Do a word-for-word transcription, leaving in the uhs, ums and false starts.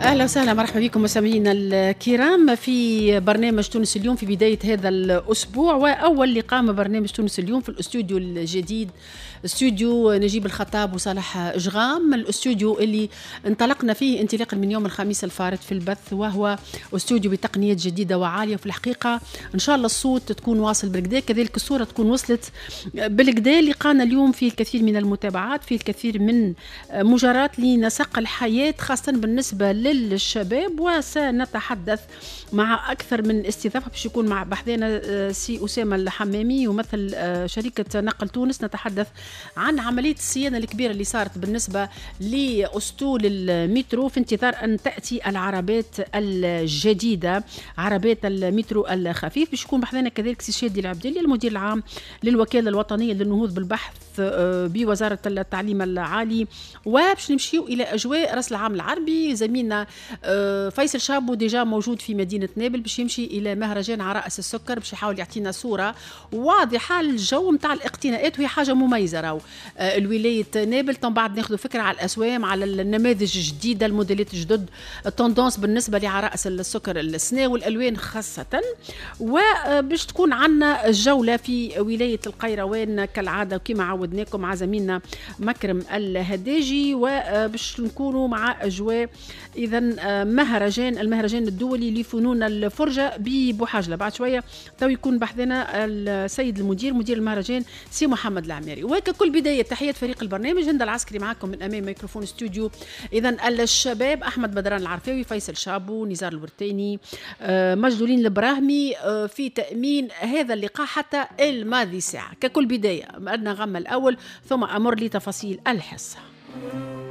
أهلا وسهلا، مرحبا بكم مستمعينا الكرام في برنامج تونس اليوم في بداية هذا الأسبوع، وأول لقاء برنامج تونس اليوم في الاستوديو الجديد، استوديو نجيب الخطاب وصالح جغام، الاستوديو اللي انطلقنا فيه انطلاقا من يوم الخميس الفارط في البث، وهو استوديو بتقنيات جديدة وعالية. وفي الحقيقة إن شاء الله الصوت تكون واصل بالكدا، كذلك الصورة تكون وصلت بالكدا. لقانا اليوم فيه الكثير من المتابعات، فيه الكثير من مجرات لنسق الحياة خاصة بالنسبة للشباب، وسنتحدث مع أكثر من استضافة باش يكون مع بحثنا سي أسامة الحمامي يمثل شركة نقل تونس. نتحدث عن عملية الصيانة الكبيرة اللي صارت بالنسبة لأسطول المترو في انتظار أن تأتي العربات الجديدة، عربات المترو الخفيف. باش يكون بحثنا كذلك سي شادي العبدلي المدير العام للوكالة الوطنية للنهوض بالبحث بوزارة التعليم العالي. وباش نمشيو إلى أجواء رأس العام العربي، زميلنا فيصل شابو ديجا موجود في مدينة نابل باش يمشي إلى مهرجان عرائس السكر، باش يحاول يعطينا صورة واضحة الجو متاع الاقتناءات، وهي حاجة مميزة راهو الولاية نابل. طن بعد ناخذ فكرة على الأسوام، على النماذج الجديدة، الموديلات الجدد، التندونس بالنسبة لعرائس السكر السنة والألوان خاصة. وباش تكون عنا جولة في ولاية القيروان كالعادة وكما عودناكم مع زميلنا مكرم الهداجي، وباش نكونوا مع أجواء إذا مهرجان المهرجان الدولي لفنون الفرجة ببوحاجلة. بعد شوية تو يكون بحثنا السيد المدير مدير المهرجان سي محمد العماري. وككل بداية تحية فريق البرنامج، هند العسكري معكم من أمام ميكروفون استوديو. إذا الشباب أحمد بدران العرفاوي، فيصل شابو، نزار الورتاني، مجدولين البراهمي في تأمين هذا اللقاء حتى الماضي ساعة. ككل بداية أدنى غم الأول ثم أمر لتفاصيل الحصة.